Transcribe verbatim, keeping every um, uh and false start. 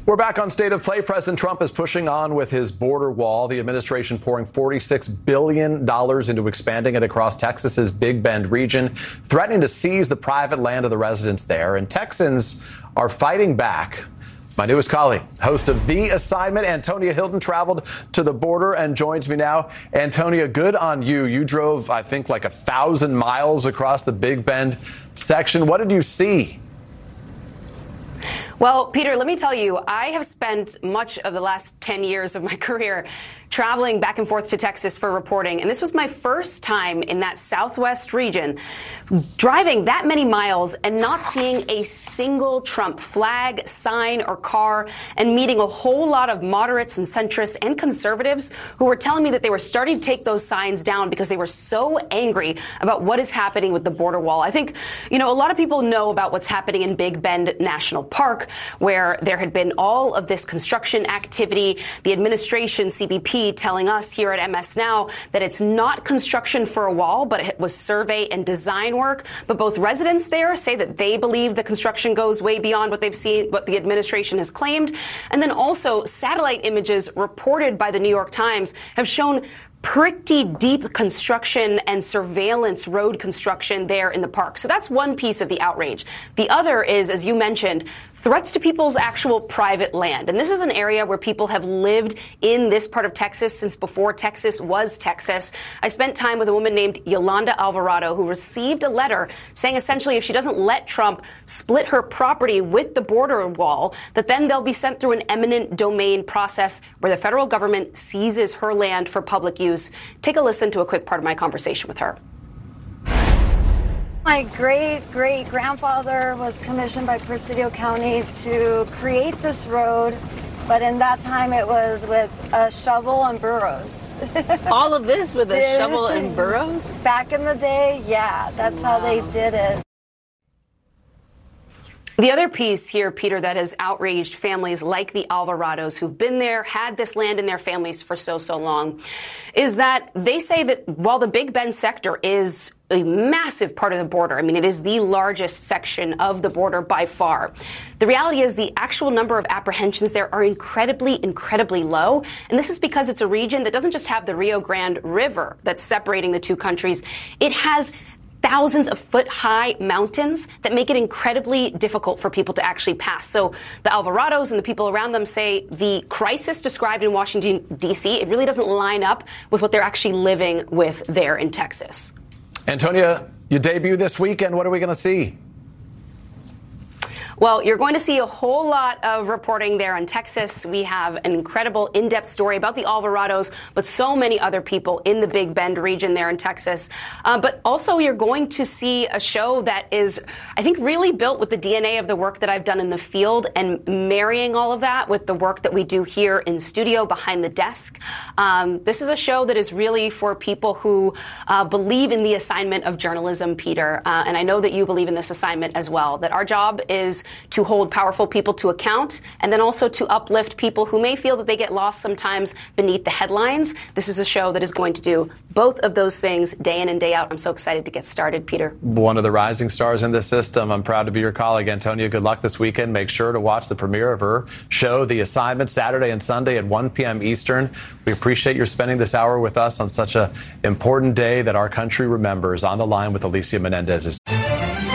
We're back on State of Play. President Trump is pushing on with his border wall. The administration pouring forty-six billion dollars into expanding it across Texas's Big Bend region, threatening to seize the private land of the residents there. And Texans are fighting back. My newest colleague, host of The Assignment, Antonia Hilton, traveled to the border and joins me now. Antonia, good on you. You drove, I think, like a thousand miles across the Big Bend section. What did you see? Well, Peter, let me tell you, I have spent much of the last ten years of my career traveling back and forth to Texas for reporting. And this was my first time in that southwest region driving that many miles and not seeing a single Trump flag, sign, or car, and meeting a whole lot of moderates and centrists and conservatives who were telling me that they were starting to take those signs down because they were so angry about what is happening with the border wall. I think, you know, a lot of people know about what's happening in Big Bend National Park, where there had been all of this construction activity. The administration, C B P, telling us here at M S Now that it's not construction for a wall, but it was survey and design work. But both residents there say that they believe the construction goes way beyond what they've seen, what the administration has claimed. And then also satellite images reported by the New York Times have shown pretty deep construction and surveillance road construction there in the park. So that's one piece of the outrage. The other is, as you mentioned, threats to people's actual private land. And this is an area where people have lived in this part of Texas since before Texas was Texas. I spent time with a woman named Yolanda Alvarado, who received a letter saying essentially if she doesn't let Trump split her property with the border wall, that then they'll be sent through an eminent domain process where the federal government seizes her land for public use. Take a listen to a quick part of my conversation with her. My great-great-grandfather was commissioned by Presidio County to create this road, but in that time it was with a shovel and burros. All of this with a shovel and burros? Back in the day, yeah, that's wow. how they did it. The other piece here, Peter, that has outraged families like the Alvarados who've been there, had this land in their families for so, so long, is that they say that while the Big Bend sector is a massive part of the border, I mean, it is the largest section of the border by far, the reality is the actual number of apprehensions there are incredibly, incredibly low. And this is because it's a region that doesn't just have the Rio Grande River that's separating the two countries. It has thousands of foot-high mountains that make it incredibly difficult for people to actually pass. So the Alvarados and the people around them say the crisis described in Washington, D C, it really doesn't line up with what they're actually living with there in Texas. Antonia, you debut this weekend. What are we going to see? Well, you're going to see a whole lot of reporting there in Texas. We have an incredible in-depth story about the Alvarados, but so many other people in the Big Bend region there in Texas. Uh, but also you're going to see a show that is, I think, really built with the D N A of the work that I've done in the field and marrying all of that with the work that we do here in studio behind the desk. Um, this is a show that is really for people who uh, believe in the assignment of journalism, Peter. Uh, and I know that you believe in this assignment as well, that our job is to hold powerful people to account, and then also to uplift people who may feel that they get lost sometimes beneath the headlines. This is a show that is going to do both of those things day in and day out. I'm so excited to get started, Peter. One of the rising stars in this system. I'm proud to be your colleague, Antonia. Good luck this weekend. Make sure to watch the premiere of her show, The Assignment, Saturday and Sunday at one p.m. Eastern. We appreciate your spending this hour with us on such an important day that our country remembers. On the line with Alicia Menendez is